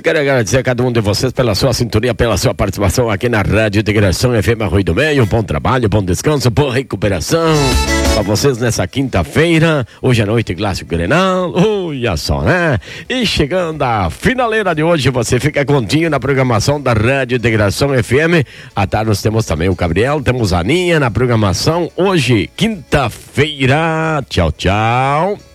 quero agradecer a cada um de vocês pela sua sintonia, pela sua participação aqui na Rádio Integração FM Arroio do Meio. Bom trabalho, bom descanso, boa recuperação para vocês nessa quinta-feira. Hoje à noite, Clássico Grenal. Olha só, né? E chegando à finaleira de hoje, você fica continho na programação da Rádio Integração FM. À tarde nós temos também o Gabriel, temos a Aninha na programação. Hoje, quinta-feira. Tchau, tchau.